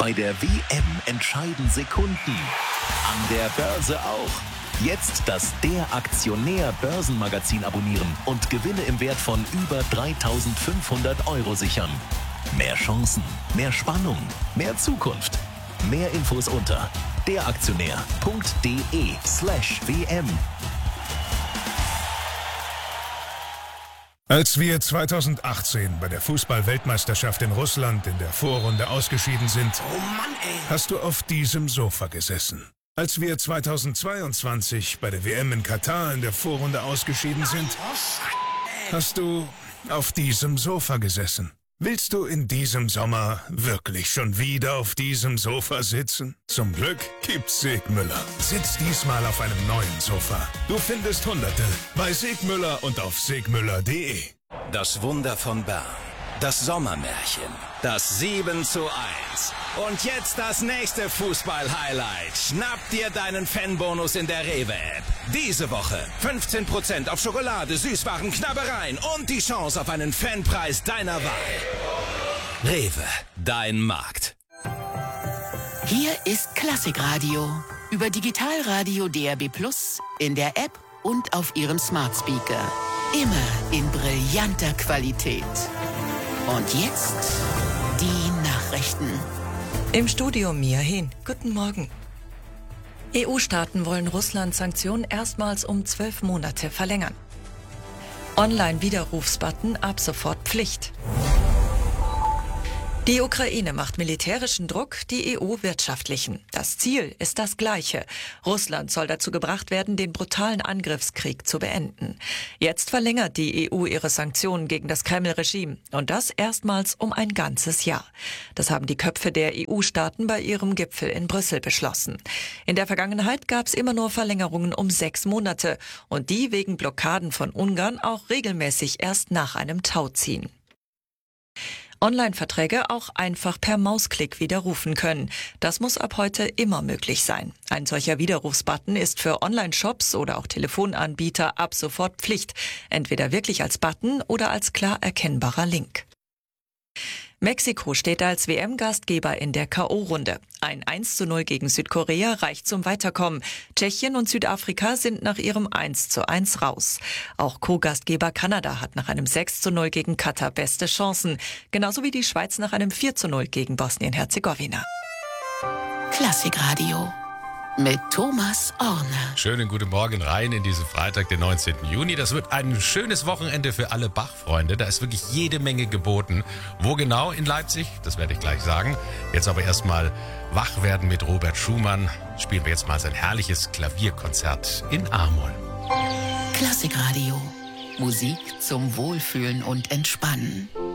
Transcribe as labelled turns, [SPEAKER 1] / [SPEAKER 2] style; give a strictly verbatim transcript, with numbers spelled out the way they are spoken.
[SPEAKER 1] Bei der W M entscheiden Sekunden. An der Börse auch. Jetzt das Der Aktionär Börsenmagazin abonnieren und Gewinne im Wert von über dreitausendfünfhundert Euro sichern. Mehr Chancen, mehr Spannung, mehr Zukunft. Mehr Infos unter deraktionär.de slash WM.
[SPEAKER 2] Als wir zweitausendachtzehn bei der Fußball-Weltmeisterschaft in Russland in der Vorrunde ausgeschieden sind,
[SPEAKER 3] oh Mann, ey.
[SPEAKER 2] hast du auf diesem Sofa gesessen. Als wir zweitausendzweiundzwanzig bei der W M in Katar in der Vorrunde ausgeschieden sind, hast du auf diesem Sofa gesessen. Willst du in diesem Sommer wirklich schon wieder auf diesem Sofa sitzen? Zum Glück gibt's Segmüller. Sitz diesmal auf einem neuen Sofa. Du findest Hunderte bei Segmüller und auf segmüller punkt de.
[SPEAKER 4] Das Wunder von Bern. Das Sommermärchen. Das sieben zu eins. Und jetzt das nächste Fußball-Highlight. Schnapp dir deinen Fanbonus in der Rewe-App. Diese Woche fünfzehn Prozent auf Schokolade, Süßwaren, Knabbereien und die Chance auf einen Fanpreis deiner Wahl. Rewe, dein Markt.
[SPEAKER 5] Hier ist Klassikradio. Über Digitalradio D A B plus, in der App und auf Ihrem Smart Speaker. Immer in brillanter Qualität. Und jetzt die Nachrichten.
[SPEAKER 6] Im Studio Mia Hehn. Guten Morgen. E U-Staaten wollen Russlands Sanktionen erstmals um zwölf Monate verlängern. Online-Widerrufsbutton ab sofort Pflicht. Die Ukraine macht militärischen Druck, die E U wirtschaftlichen. Das Ziel ist das gleiche. Russland soll dazu gebracht werden, den brutalen Angriffskrieg zu beenden. Jetzt verlängert die E U ihre Sanktionen gegen das Kreml-Regime. Und das erstmals um ein ganzes Jahr. Das haben die Köpfe der E U-Staaten bei ihrem Gipfel in Brüssel beschlossen. In der Vergangenheit gab es immer nur Verlängerungen um sechs Monate. Und die wegen Blockaden von Ungarn auch regelmäßig erst nach einem Tauziehen. Online-Verträge auch einfach per Mausklick widerrufen können. Das muss ab heute immer möglich sein. Ein solcher Widerrufsbutton ist für Online-Shops oder auch Telefonanbieter ab sofort Pflicht. Entweder wirklich als Button oder als klar erkennbarer Link. Mexiko steht als W M-Gastgeber in der K O-Runde. Ein eins zu null gegen Südkorea reicht zum Weiterkommen. Tschechien und Südafrika sind nach ihrem eins zu eins raus. Auch Co-Gastgeber Kanada hat nach einem sechs zu null gegen Katar beste Chancen. Genauso wie die Schweiz nach einem vier zu null gegen Bosnien-Herzegowina.
[SPEAKER 5] Klassikradio mit Thomas Orner.
[SPEAKER 7] Schönen guten Morgen rein in diesen Freitag, den neunzehnten Juni. Das wird ein schönes Wochenende für alle Bach-Freunde. Da ist wirklich jede Menge geboten. Wo genau in Leipzig? Das werde ich gleich sagen. Jetzt aber erstmal wach werden mit Robert Schumann. Spielen wir jetzt mal sein herrliches Klavierkonzert in A-Moll.
[SPEAKER 5] Klassikradio. Musik zum Wohlfühlen und Entspannen.